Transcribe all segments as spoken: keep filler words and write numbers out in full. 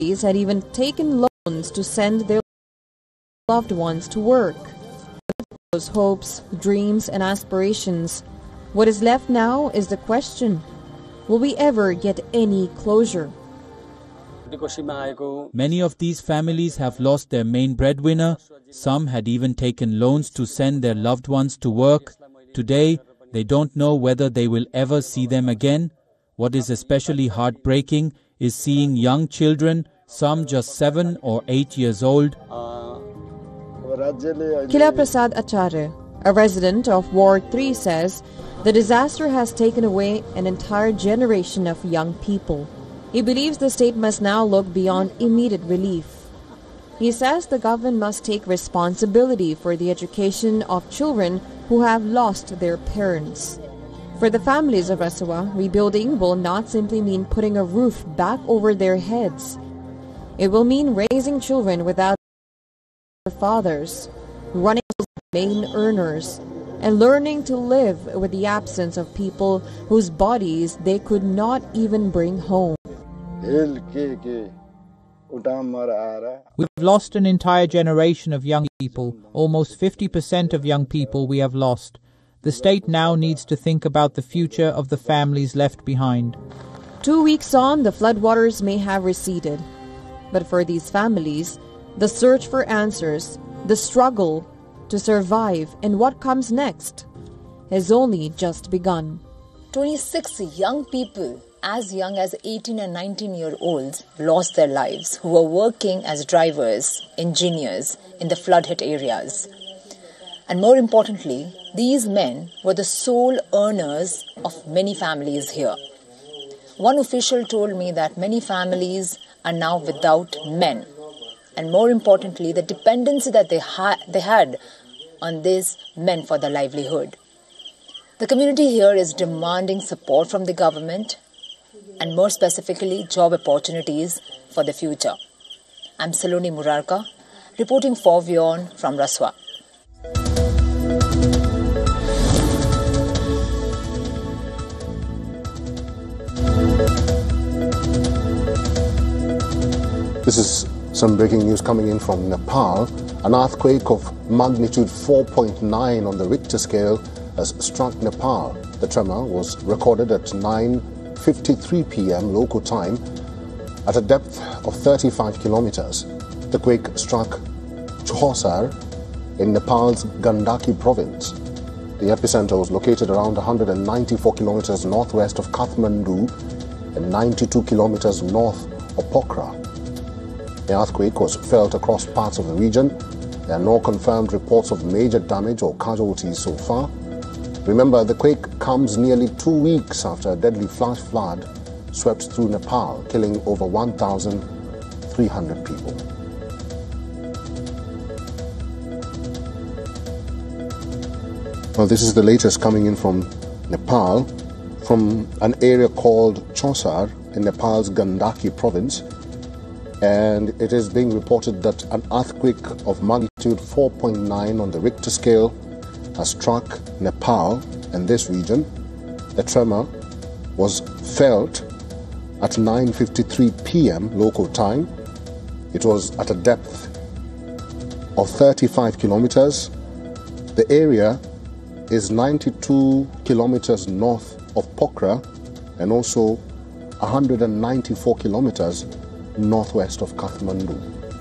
families had even taken loans to send their loved ones to work. Those hopes, dreams, and aspirations, what is left now is the question: will we ever get any closure? Many of these families have lost their main breadwinner. Some had even taken loans to send their loved ones to work. Today, they don't know whether they will ever see them again. What is especially heartbreaking is seeing young children, some just seven or eight years old. Kila Prasad Acharya, a resident of Ward three, says the disaster has taken away an entire generation of young people. He believes the state must now look beyond immediate relief. He says the government must take responsibility for the education of children who have lost their parents. For the families of Rasuwa, rebuilding will not simply mean putting a roof back over their heads. It will mean raising children without their fathers, running as main earners, and learning to live with the absence of people whose bodies they could not even bring home. We've lost an entire generation of young people, almost fifty percent of young people we have lost. The state now needs to think about the future of the families left behind. Two weeks on, the floodwaters may have receded. But for these families, the search for answers, the struggle to survive, and what comes next has only just begun. twenty-six young people, as young as eighteen and nineteen year olds, lost their lives, who were working as drivers, engineers in the flood-hit areas. And more importantly, these men were the sole earners of many families here. One official told me that many families are now without men, and more importantly, the dependency that they, ha- they had on these men for their livelihood. The community here is demanding support from the government, and more specifically, job opportunities for the future. I'm Saloni Murarka, reporting for WION from Rasuwa. This is some breaking news coming in from Nepal. An earthquake of magnitude four point nine on the Richter scale has struck Nepal. The tremor was recorded at nine fifty-three p m local time at a depth of thirty-five kilometers. The quake struck Chhosar in Nepal's Gandaki province. The epicenter was located around one hundred ninety-four kilometers northwest of Kathmandu and ninety-two kilometers north of Pokhara. The earthquake was felt across parts of the region. There are no confirmed reports of major damage or casualties so far. Remember, the quake comes nearly two weeks after a deadly flash flood swept through Nepal, killing over one thousand three hundred people. Well, this is the latest coming in from Nepal, from an area called Chhosar in Nepal's Gandaki province. And it is being reported that an earthquake of magnitude four point nine on the Richter scale has struck Nepal and this region. The tremor was felt at nine fifty-three p m local time. It was at a depth of thirty-five kilometers. The area is ninety-two kilometers north of Pokhara and also one hundred ninety-four kilometers northwest of Kathmandu.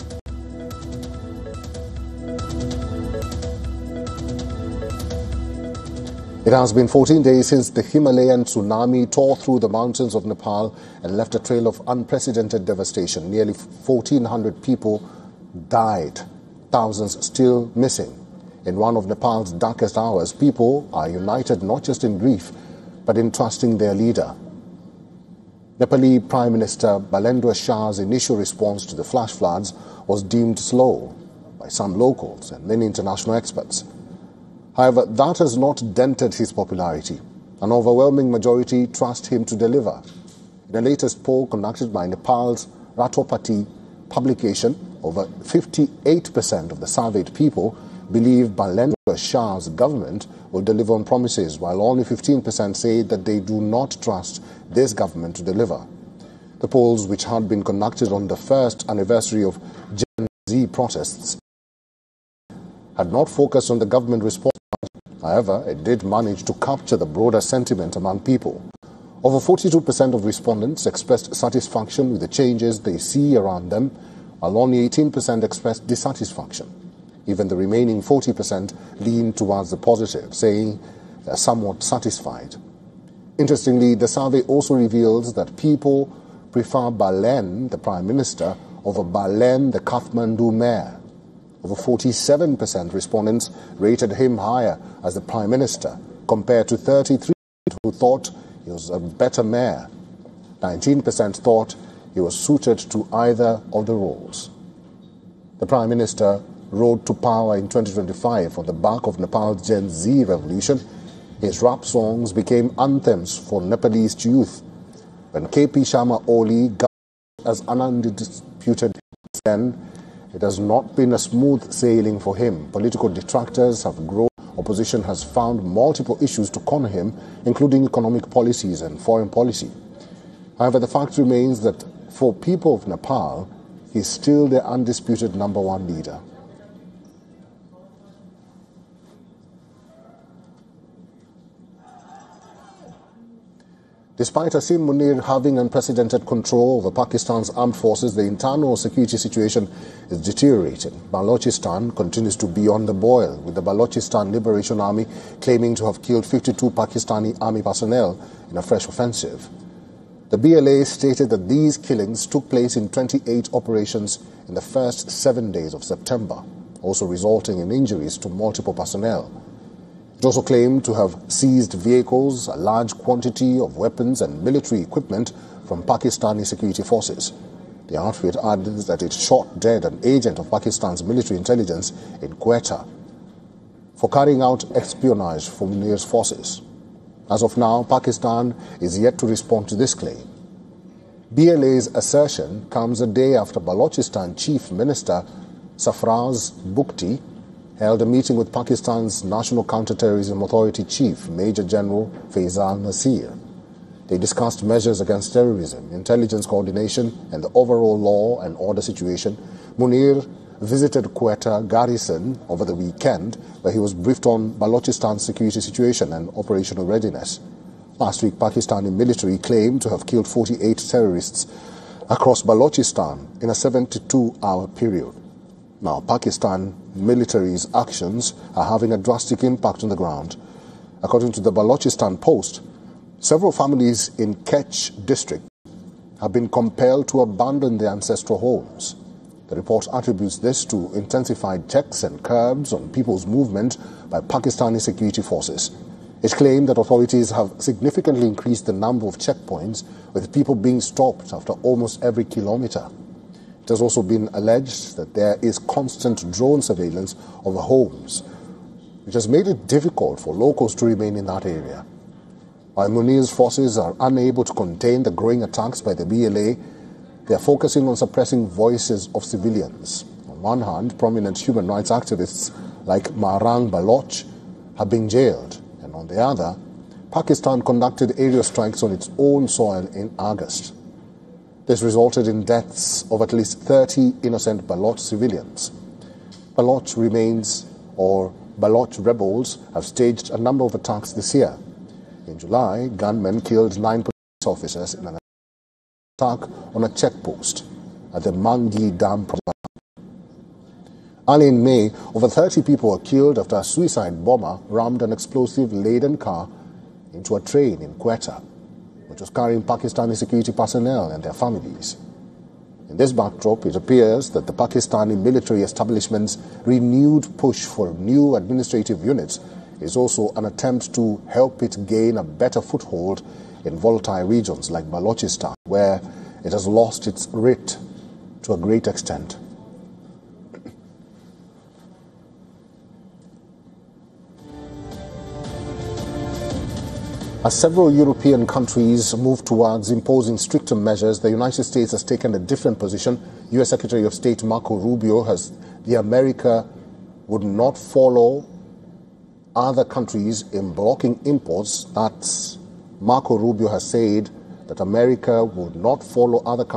It has been fourteen days since the Himalayan tsunami tore through the mountains of Nepal and left a trail of unprecedented devastation. Nearly fourteen hundred people died, thousands still missing. In one of Nepal's darkest hours, people are united not just in grief, but in trusting their leader. Nepali Prime Minister Balendra Shah's initial response to the flash floods was deemed slow by some locals and many international experts. However, that has not dented his popularity. An overwhelming majority trust him to deliver. In a latest poll conducted by Nepal's Ratopati publication, over fifty-eight percent of the surveyed people believe Balendra Shah's government will deliver on promises, while only fifteen percent say that they do not trust this government to deliver. The polls, which had been conducted on the first anniversary of Gen Z protests, had not focused on the government response. However, it did manage to capture the broader sentiment among people. Over forty-two percent of respondents expressed satisfaction with the changes they see around them, while only eighteen percent expressed dissatisfaction. Even the remaining forty percent leaned towards the positive, saying they are somewhat satisfied. Interestingly, the survey also reveals that people prefer Balen, the Prime Minister, over Balen, the Kathmandu Mayor. Over forty-seven percent respondents rated him higher as the Prime Minister, compared to thirty-three percent who thought he was a better mayor. nineteen percent thought he was suited to either of the roles. The Prime Minister rode to power in twenty twenty-five on the back of Nepal's Gen Z revolution. His rap songs became anthems for Nepalese youth. When K P Sharma Oli got as an undisputed then, it has not been a smooth sailing for him. Political detractors have grown. Opposition has found multiple issues to corner him, including economic policies and foreign policy. However, the fact remains that for people of Nepal, he is still the undisputed number one leader. Despite Hasim Munir having unprecedented control over Pakistan's armed forces, the internal security situation is deteriorating. Balochistan continues to be on the boil, with the Balochistan Liberation Army claiming to have killed fifty-two Pakistani army personnel in a fresh offensive. The B L A stated that these killings took place in twenty-eight operations in the first seven days of September, also resulting in injuries to multiple personnel. It also claimed to have seized vehicles, a large quantity of weapons and military equipment from Pakistani security forces. The outfit added that it shot dead an agent of Pakistan's military intelligence in Quetta for carrying out espionage for Munir's forces. As of now, Pakistan is yet to respond to this claim. B L A's assertion comes a day after Balochistan Chief Minister Sarfraz Bugti held a meeting with Pakistan's National Counter-Terrorism Authority Chief, Major General Faisal Nasir. They discussed measures against terrorism, intelligence coordination, and the overall law and order situation. Munir visited Quetta garrison over the weekend, where he was briefed on Balochistan's security situation and operational readiness. Last week, Pakistani military claimed to have killed forty-eight terrorists across Balochistan in a seventy-two hour period. Now, Pakistan military's actions are having a drastic impact on the ground. According to the Balochistan Post, several families in Kech district have been compelled to abandon their ancestral homes. The report attributes this to intensified checks and curbs on people's movement by Pakistani security forces. It claimed that authorities have significantly increased the number of checkpoints, with people being stopped after almost every kilometer. It has also been alleged that there is constant drone surveillance over homes, which has made it difficult for locals to remain in that area. While Munir's forces are unable to contain the growing attacks by the B L A, they are focusing on suppressing voices of civilians. On one hand, prominent human rights activists like Marang Baloch have been jailed, and on the other, Pakistan conducted aerial strikes on its own soil in August. This resulted in deaths of at least thirty innocent Baloch civilians. Baloch remains, or Baloch rebels, have staged a number of attacks this year. In July, gunmen killed nine police officers in an attack on a checkpost at the Mangi Dam project. Early in May, over thirty people were killed after a suicide bomber rammed an explosive-laden car into a train in Quetta, which was carrying Pakistani security personnel and their families. In this backdrop, it appears that the Pakistani military establishment's renewed push for new administrative units is also an attempt to help it gain a better foothold in volatile regions like Balochistan, where it has lost its writ to a great extent. As several European countries move towards imposing stricter measures, the United States has taken a different position. U S Secretary of State Marco Rubio has the America would not follow other countries in blocking imports. That's Marco Rubio has said that America would not follow other countries